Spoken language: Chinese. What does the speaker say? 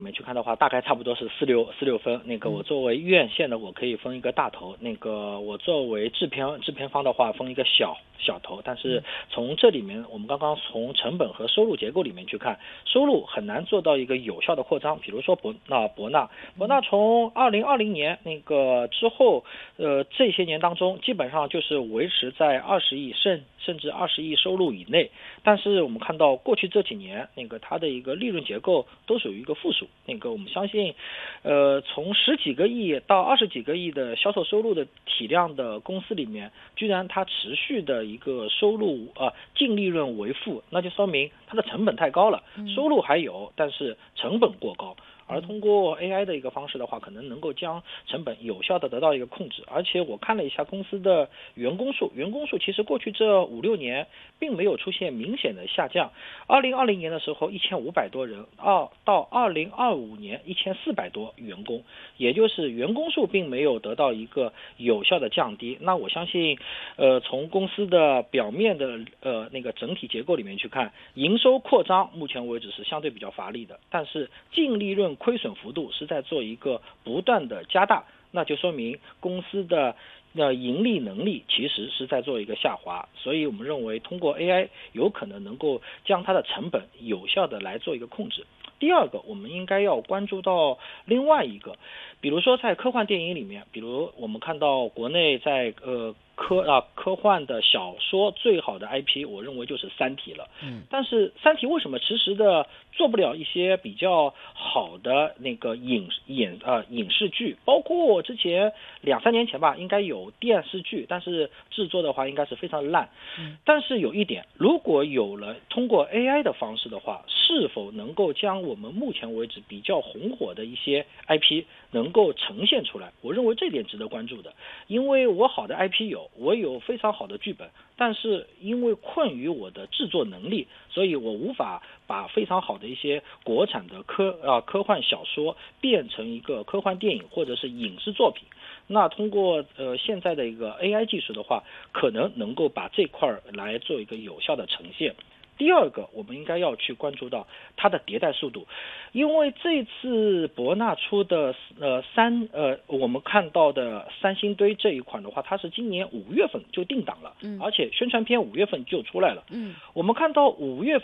里面去看的话，大概差不多是四六分。那个我作为院线的，我可以分一个大头；那个我作为制片方的话，分一个小头。但是从这里面，我们刚刚从成本和收入结构里面去看，收入很难做到一个有效的扩张。比如说博纳从2020年那个之后，这些年当中，基本上就是维持在20亿甚至20亿收入以内。但是我们看到过去这几年，那个它的一个利润结构都属于一个负数。那个我们相信，从10几个亿到20几个亿的销售收入的体量的公司里面，居然它持续的一个收入净利润为负，那就说明它的成本太高了，收入还有，但是成本过高。而通过 AI 的一个方式的话，可能能够将成本有效的得到一个控制。而且我看了一下公司的员工数其实过去这5-6年并没有出现明显的下降。2020年的时候1500多人，到2025年1400多员工，也就是员工数并没有得到一个有效的降低。那我相信，从公司的表面的那个整体结构里面去看，营收扩张目前为止是相对比较乏力的，但是净利润亏损幅度是在做一个不断的加大，那就说明公司的盈利能力其实是在做一个下滑。所以我们认为通过 AI 有可能能够将它的成本有效的来做一个控制。第二个，我们应该要关注到另外一个，比如说在科幻电影里面，比如我们看到国内在科幻的小说最好的 IP， 我认为就是三体了。但是三体为什么迟迟的做不了一些比较好的那个影视剧？包括之前2-3年前吧，应该有电视剧，但是制作的话应该是非常烂。但是有一点，如果有了通过 AI 的方式的话，是否能够将我们目前为止比较红火的一些 IP 能够呈现出来？我认为这点值得关注的，因为我好的 IP 我有非常好的剧本，但是因为困于我的制作能力，所以我无法把非常好的一些国产的科幻小说变成一个科幻电影或者是影视作品。那通过现在的一个 AI 技术的话，可能够把这块来做一个有效的呈现。第二个，我们应该要去关注到它的迭代速度，因为这次博纳出的我们看到的三星堆这一款的话，它是今年5月份就定档了，而且宣传片5月份就出来了。我们看到5月份